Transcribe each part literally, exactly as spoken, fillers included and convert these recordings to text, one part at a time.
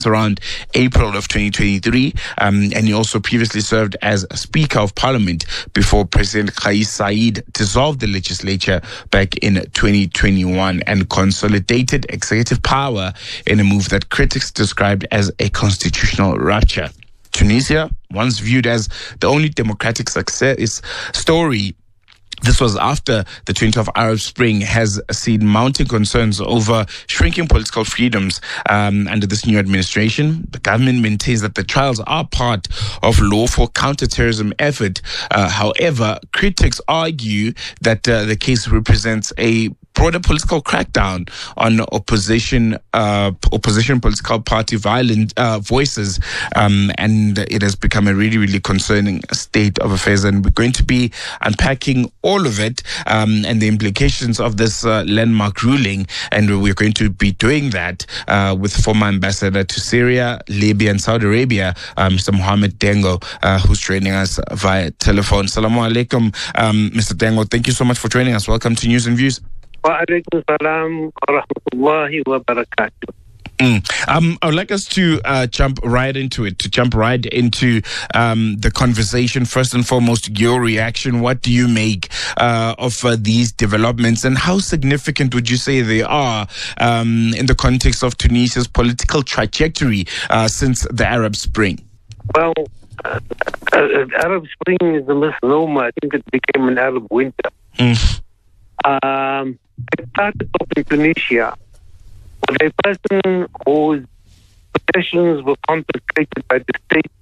around April of twenty twenty-three, um, and he also previously served as Speaker of Parliament before President Kais Saied dissolved the legislature back in twenty twenty-one and consolidated executive power in a move that critics described as a constitutional rupture. Tunisia, once viewed as the only democratic success story, this was after the twentieth Arab Spring, has seen mounting concerns over shrinking political freedoms um, under this new administration. The government maintains that the trials are part of lawful counterterrorism effort. Uh, however, critics argue that uh, the case represents a broader political crackdown on opposition uh, opposition political party violent uh, voices, um, and it has become a really, really concerning state of affairs. And we're going to be unpacking all of it um, and the implications of this uh, landmark ruling. And we're going to be doing that uh, with former ambassador to Syria, Libya, and Saudi Arabia, uh, Mister Mohammed Dengo, uh, who's joining us via telephone. Assalamu alaikum, um, Mister Dengo. Thank you so much for joining us. Welcome to News and Views. Wa alaikum salam wa rahmatullahi wa barakatuh. Mm. Um, I would like us to uh, jump right into it, to jump right into um, the conversation. First and foremost, your reaction. What do you make uh, of uh, these developments, and how significant would you say they are um, in the context of Tunisia's political trajectory uh, since the Arab Spring? Well, uh, uh, Arab Spring is a misnomer. I think it became an Arab winter. Mm. Um, it started off in Tunisia with a person whose possessions were confiscated by the state,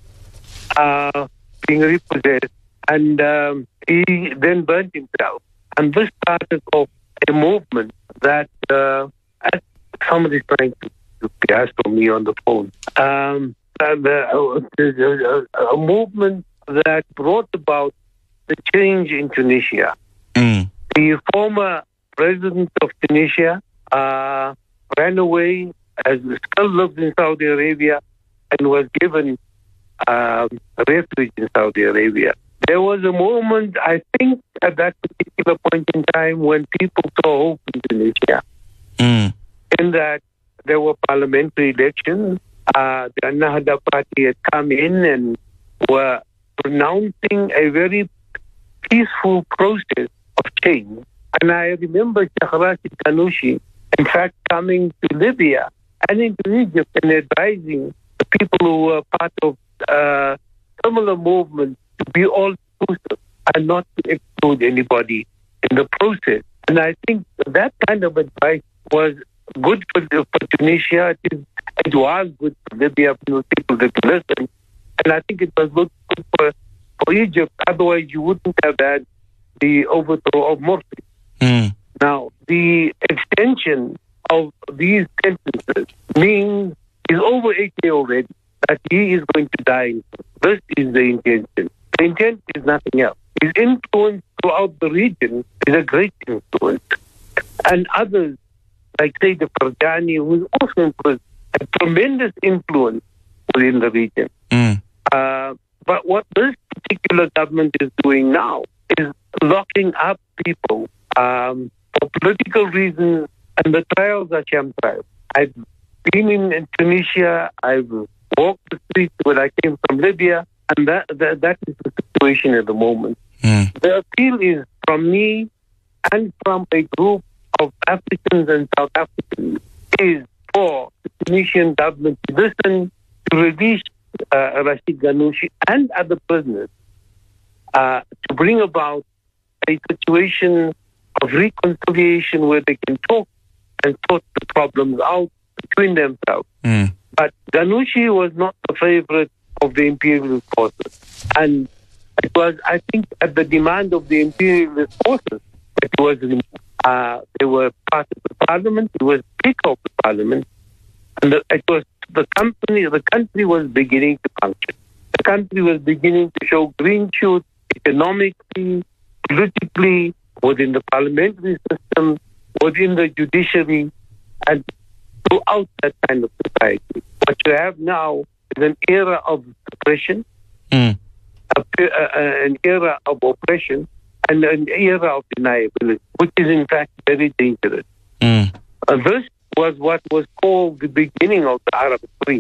uh, being repossessed, and um, he then burnt himself. And this started off a movement that, uh, as somebody's trying to ask for me on the phone, um, and, uh, a movement that brought about the change in Tunisia. Mm. The former president of Tunisia uh, ran away, as still lives in Saudi Arabia, and was given um, refuge in Saudi Arabia. There was a moment, I think, at that particular point in time when people saw hope in Tunisia. Mm. In that there were parliamentary elections. Uh, the Ennahda party had come in and were pronouncing a very peaceful process of change. And I remember Sheikh Rashid Ghannouchi, in fact, coming to Libya and into Egypt and advising the people who were part of uh, similar movements to be all inclusive and not to exclude anybody in the process. And I think that kind of advice was good for, for Tunisia. It, is, it was good for Libya, for people that listened. And I think it was good, good for, for Egypt. Otherwise, you wouldn't have had the overthrow of Morsi. Mm. Now, the extension of these sentences means he's over eighty already, that he is going to die. This is the intention. The intent is nothing else. His influence throughout the region is a great influence. And others, like say the Farjani, who is also influenced, a tremendous influence within the region. Mm. Uh, but what this particular government is doing now is locking up people um, for political reasons, and the trials are sham trials. I've been in, in Tunisia, I've walked the streets when I came from Libya, and that that, that is the situation at the moment. Mm. The appeal is from me and from a group of Africans and South Africans is for the Tunisian government to listen, to release uh, Rashid Ghannouchi and other prisoners, uh, to bring about a situation of reconciliation where they can talk and sort the problems out between themselves. Mm. But Ghannouchi was not the favorite of the imperialist forces. And it was, I think, at the demand of the imperialist forces that he was removed. Uh, they were part of the parliament. He was Speaker of the parliament. And the, it was the company, the country was beginning to function. The country was beginning to show green shoots economically, politically, within the parliamentary system, within the judiciary, and throughout that kind of society. What you have now is an era of suppression, Mm. a, a, an era of oppression, and an era of deniability, which is in fact very dangerous. Mm. Uh, this was what was called the beginning of the Arab Spring.